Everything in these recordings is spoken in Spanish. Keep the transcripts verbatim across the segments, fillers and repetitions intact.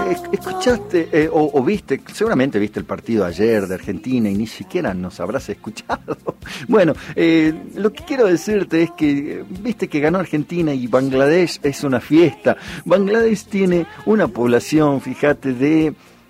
eh, escuchaste eh, o, o viste, seguramente viste el partido ayer de Argentina y ni siquiera nos habrás escuchado. Bueno, eh, lo que quiero decirte es que eh, viste que ganó Argentina y Bangladesh es una fiesta. Bangladesh tiene una población, fíjate, de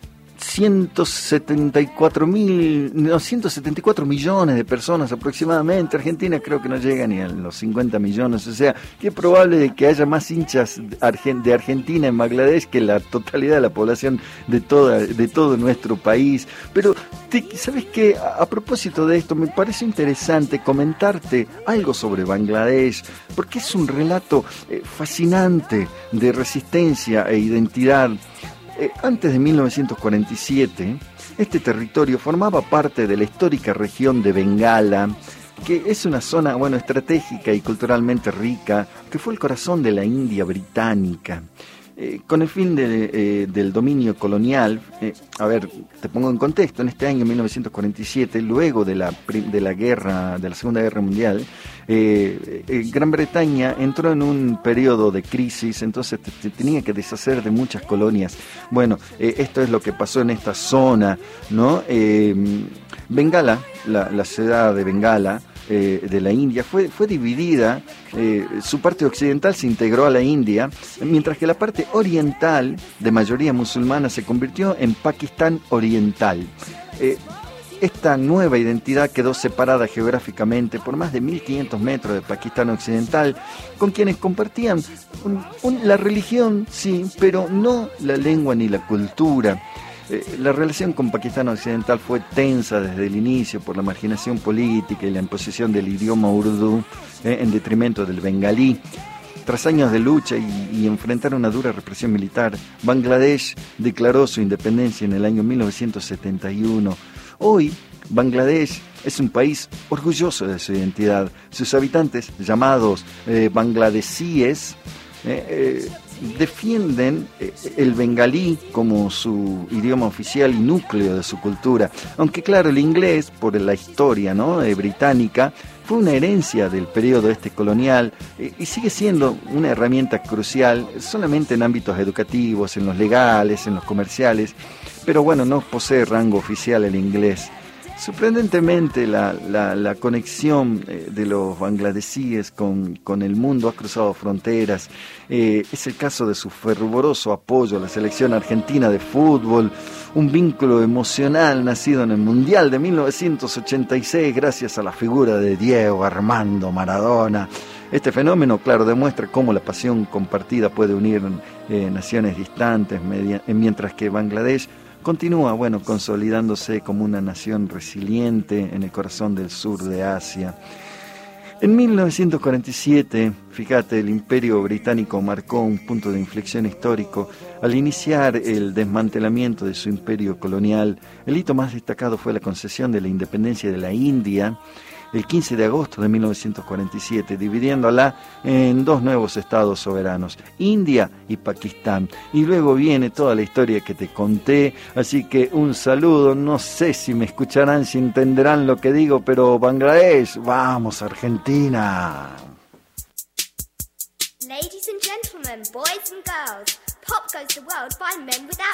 ciento setenta y cuatro mil, no, ciento setenta y cuatro millones de personas aproximadamente. Argentina creo que no llega ni a los cincuenta millones, o sea, que es probable de que haya más hinchas de Argentina en Bangladesh que la totalidad de la población de toda, de todo nuestro país. Pero, te, ¿sabes qué? A, a propósito de esto, me parece interesante comentarte algo sobre Bangladesh, porque es un relato eh, fascinante de resistencia e identidad. Eh, antes de mil novecientos cuarenta y siete, este territorio formaba parte de la histórica región de Bengala, que es una zona, bueno, estratégica y culturalmente rica, que fue el corazón de la India británica. Eh, con el fin de, eh, del dominio colonial, eh, a ver, te pongo en contexto, en este año mil novecientos cuarenta y siete, luego de la, de la guerra, de la Segunda Guerra Mundial, eh, eh, Gran Bretaña entró en un periodo de crisis, entonces te, te tenía que deshacer de muchas colonias. Bueno, eh, esto es lo que pasó en esta zona, ¿no? Eh, Bengala, la, la ciudad de Bengala, Eh, de la India, fue, fue dividida, eh, su parte occidental se integró a la India, mientras que la parte oriental, de mayoría musulmana, se convirtió en Pakistán Oriental. Eh, esta nueva identidad quedó separada geográficamente por más de mil quinientos metros de Pakistán Occidental, con quienes compartían un, un, la religión, sí, pero no la lengua ni la cultura. Eh, la relación con Pakistán Occidental fue tensa desde el inicio por la marginación política y la imposición del idioma urdu eh, en detrimento del bengalí. Tras años de lucha y, y enfrentar una dura represión militar, Bangladesh declaró su independencia en el año mil novecientos setenta y uno. Hoy, Bangladesh es un país orgulloso de su identidad. Sus habitantes, llamados eh, bangladesíes, eh, eh, defienden el bengalí como su idioma oficial y núcleo de su cultura, aunque claro, el inglés, por la historia, ¿no?, eh, británica, fue una herencia del periodo este colonial eh, y sigue siendo una herramienta crucial solamente en ámbitos educativos, en los legales, en los comerciales, pero bueno, no posee rango oficial el inglés. Sorprendentemente, la, la, la conexión eh, de los bangladesíes con, con el mundo ha cruzado fronteras. Eh, es el caso de su fervoroso apoyo a la selección argentina de fútbol, un vínculo emocional nacido en el Mundial de mil novecientos ochenta y seis gracias a la figura de Diego Armando Maradona. Este fenómeno, claro, demuestra cómo la pasión compartida puede unir eh, naciones distantes, media, mientras que Bangladesh continúa, bueno, consolidándose como una nación resiliente en el corazón del sur de Asia. En mil novecientos cuarenta y siete, fíjate, el Imperio Británico marcó un punto de inflexión histórico al iniciar el desmantelamiento de su imperio colonial. El hito más destacado fue la concesión de la independencia de la India el quince de agosto de mil novecientos cuarenta y siete, dividiéndola en dos nuevos estados soberanos, India y Pakistán. Y luego viene toda la historia que te conté, así que un saludo, no sé si me escucharán, si entenderán lo que digo, pero Bangladesh, vamos Argentina. Ladies and gentlemen, boys and girls, pop goes the world by men without